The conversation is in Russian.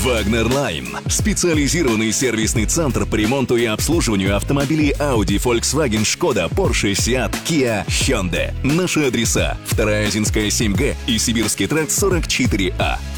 Wagner Line – специализированный сервисный центр по ремонту и обслуживанию автомобилей Audi, Volkswagen, Skoda, Porsche, Seat, Kia, Hyundai. Наши адреса: 2-я Азинская 7Г и Сибирский тракт 44А.